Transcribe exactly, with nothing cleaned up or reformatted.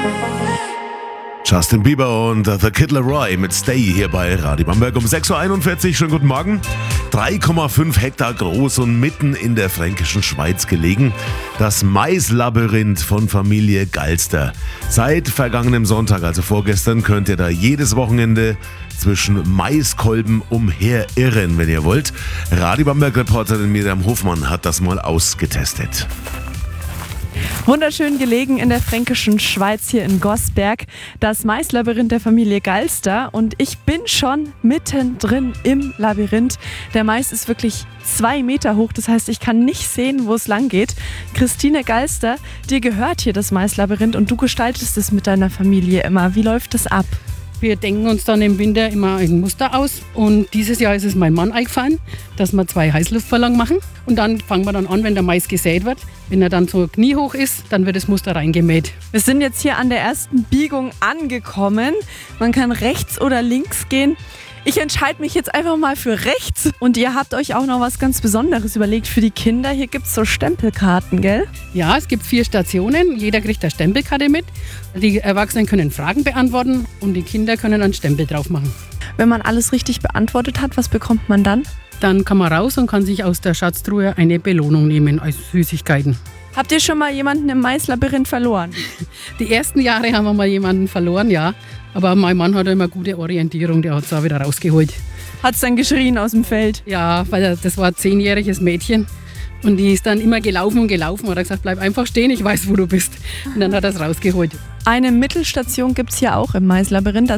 Justin Bieber und The Kid Laroi mit Stay hier bei Radio Bamberg um sechs Uhr einundvierzig. Schönen guten Morgen. drei Komma fünf Hektar groß und mitten in der fränkischen Schweiz gelegen. Das Maislabyrinth von Familie Galster. Seit vergangenem Sonntag, also vorgestern, könnt ihr da jedes Wochenende zwischen Maiskolben umherirren, wenn ihr wollt. Radio Bamberg-Reporterin Miriam Hofmann hat das mal ausgetestet. Wunderschön gelegen in der fränkischen Schweiz hier in Gosberg, das Maislabyrinth der Familie Galster, und ich bin schon mittendrin im Labyrinth. Der Mais ist wirklich zwei Meter hoch, das heißt, ich kann nicht sehen, wo es lang geht. Christine Galster, dir gehört hier das Maislabyrinth und du gestaltest es mit deiner Familie immer. Wie läuft das ab? Wir denken uns dann im Winter immer ein Muster aus, und dieses Jahr ist es meinem Mann eingefallen, dass wir zwei Heißluftballons machen, und dann fangen wir dann an, wenn der Mais gesät wird. Wenn er dann so kniehoch ist, dann wird das Muster reingemäht. Wir sind jetzt hier an der ersten Biegung angekommen. Man kann rechts oder links gehen. Ich entscheide mich jetzt einfach mal für rechts. Und ihr habt euch auch noch was ganz Besonderes überlegt für die Kinder. Hier gibt es so Stempelkarten, gell? Ja, es gibt vier Stationen. Jeder kriegt eine Stempelkarte mit. Die Erwachsenen können Fragen beantworten und die Kinder können einen Stempel drauf machen. Wenn man alles richtig beantwortet hat, was bekommt man dann? Dann kann man raus und kann sich aus der Schatztruhe eine Belohnung nehmen als Süßigkeiten. Habt ihr schon mal jemanden im Maislabyrinth verloren? Die ersten Jahre haben wir mal jemanden verloren, ja. Aber mein Mann hat immer gute Orientierung, der hat es auch wieder rausgeholt. Hat es dann geschrien aus dem Feld? Ja, weil das war ein zehnjähriges Mädchen. Und die ist dann immer gelaufen und gelaufen. Und hat gesagt, bleib einfach stehen, ich weiß, wo du bist. Und dann hat er es rausgeholt. Eine Mittelstation gibt es hier auch im Maislabyrinth.